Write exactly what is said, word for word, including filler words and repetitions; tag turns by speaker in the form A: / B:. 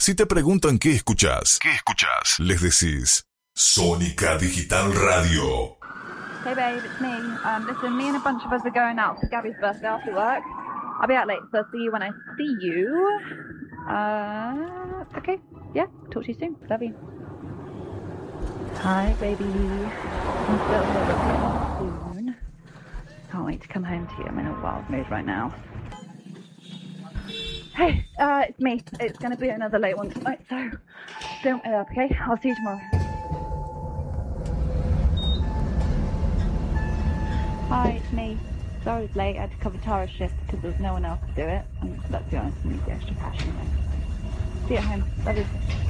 A: Si te preguntan qué escuchás, ¿qué escuchás? Les decís Sónica Digital Radio.
B: Hey babe, it's me. Um, listen, me and a bunch of us are going out for Gabby's birthday after work. I'll be out late, so I'll see you when I see you. Uh, okay, yeah, talk to you soon. Love you. Hi, baby. I'm still here with you soon. Can't wait to come home to you. I'm in a wild mood right now. Hey, uh, it's me. It's going to be another late one tonight, so don't wait up, okay? I'll see you tomorrow. Hi, it's me. Sorry it's late. I had to cover Tara's shift because there was no one else to do it. And let's be honest, I need the extra cash anyway. See you at home. Love you.